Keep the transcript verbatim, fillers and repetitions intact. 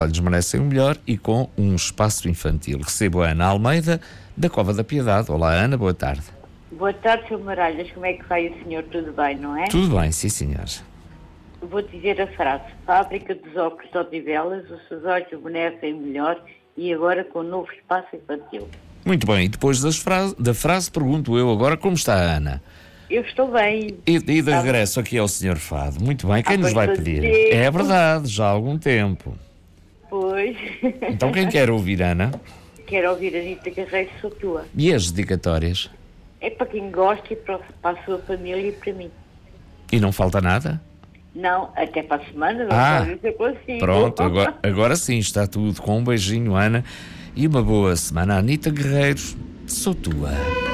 Eles merecem o melhor e com um espaço infantil. Recebo a Ana Almeida, da Cova da Piedade. Olá, Ana, boa tarde. Boa tarde, senhor Maralhas. Como é que vai o senhor? Tudo bem, não é? Tudo bem, sim, senhor. Vou dizer a frase. Fábrica dos óculos de Odivelas, os seus olhos merecem o melhor e agora com um novo espaço infantil. Muito bem, e depois das frase, da frase pergunto eu agora como está a Ana. Eu estou bem. E, e de regresso aqui ao senhor Fado. Muito bem, quem Ah, nos vai pois pedir? dizer. É verdade, já há algum tempo. Pois. Então quem quer ouvir, Ana? Quero ouvir a Anitta Guerreiro, sou tua. E as dedicatórias? É para quem gosta e para, para a sua família e para mim. E não falta nada? Não, até para a semana, não Ah, sei se eu consigo. Pronto, agora, agora sim, está tudo. Com um beijinho, Ana, e uma boa semana. Anitta Guerreiro, sou tua.